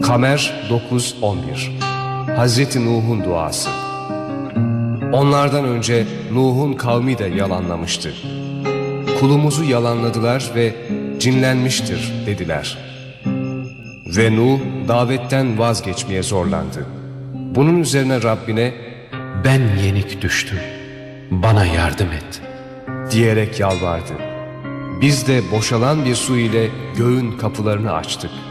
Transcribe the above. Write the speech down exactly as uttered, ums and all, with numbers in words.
Kamer dokuz on bir. Hazreti Nuh'un duası. Onlardan önce Nuh'un kavmi de yalanlamıştı. Kulumuzu yalanladılar ve cinlenmiştir dediler. Ve Nuh davetten vazgeçmeye zorlandı. Bunun üzerine Rabbine "Ben yenik düştüm, bana yardım et" diyerek yalvardı. Biz de boşalan bir su ile göğün kapılarını açtık.